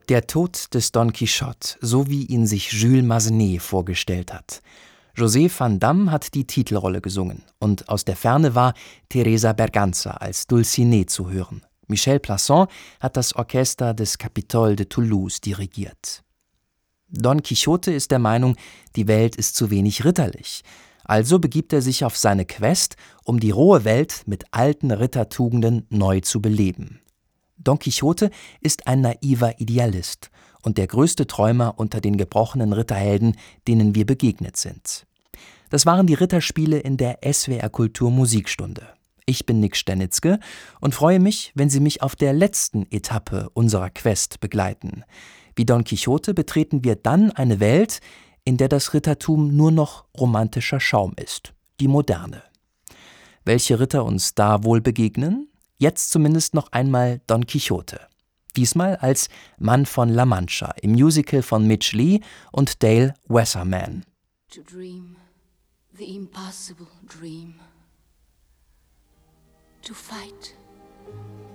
Der Tod des Don Quichotte, so wie ihn sich Jules Massenet vorgestellt hat. José van Damme hat die Titelrolle gesungen und aus der Ferne war Teresa Berganza als Dulcinée zu hören. Michel Plasson hat das Orchester des Capitole de Toulouse dirigiert. Don Quixote ist der Meinung, die Welt ist zu wenig ritterlich. Also begibt er sich auf seine Quest, um die rohe Welt mit alten Rittertugenden neu zu beleben. Don Quixote ist ein naiver Idealist und der größte Träumer unter den gebrochenen Ritterhelden, denen wir begegnet sind. Das waren die Ritterspiele in der SWR Kultur Musikstunde. Ich bin Nick Sternitzke und freue mich, wenn Sie mich auf der letzten Etappe unserer Quest begleiten. Wie Don Quixote betreten wir dann eine Welt, in der das Rittertum nur noch romantischer Schaum ist, die Moderne. Welche Ritter uns da wohl begegnen? Jetzt zumindest noch einmal Don Quixote. Diesmal als Mann von La Mancha im Musical von Mitch Lee und Dale Wasserman. To dream the impossible dream. To fight